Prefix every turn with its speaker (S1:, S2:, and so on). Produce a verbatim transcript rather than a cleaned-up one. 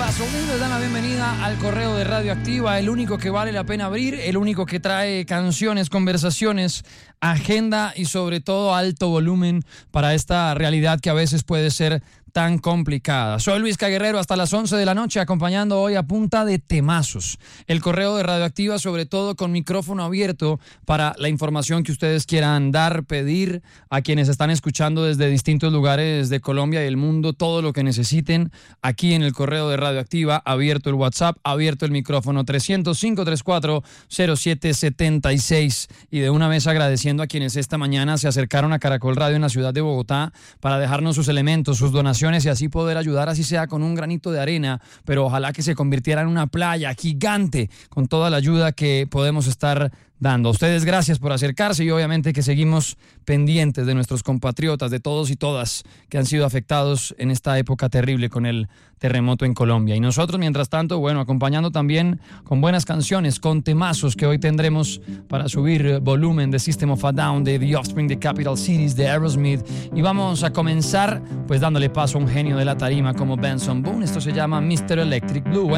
S1: Gasolina les dan la bienvenida al correo de Radioactiva, el único que vale la pena abrir, el único que trae canciones, conversaciones, agenda y sobre todo alto volumen para esta realidad que a veces puede ser tan complicada. Soy Luis Caguerrero hasta las once de la noche, acompañando hoy a punta de temazos. El correo de Radioactiva, sobre todo con micrófono abierto para la información que ustedes quieran dar, pedir a quienes están escuchando desde distintos lugares de Colombia y el mundo, todo lo que necesiten aquí en el correo de Radioactiva, abierto el WhatsApp, abierto el micrófono tres cero cinco, tres cuatro cero siete siete seis. Y de una vez agradeciendo a quienes esta mañana se acercaron a Caracol Radio en la ciudad de Bogotá para dejarnos sus elementos, sus donaciones y así poder ayudar, así sea con un granito de arena, pero ojalá que se convirtiera en una playa gigante con toda la ayuda que podemos estar dando. A ustedes gracias por acercarse y obviamente que seguimos pendientes de nuestros compatriotas, de todos y todas que han sido afectados en esta época terrible con el terremoto en Colombia. Y nosotros, mientras tanto, bueno, acompañando también con buenas canciones, con temazos que hoy tendremos para subir volumen de System of a Down, de The Offspring, de Capital Cities, de Aerosmith. Y vamos a comenzar pues dándole paso a un genio de la tarima como Benson Boone. Esto se llama mister Electric Blue.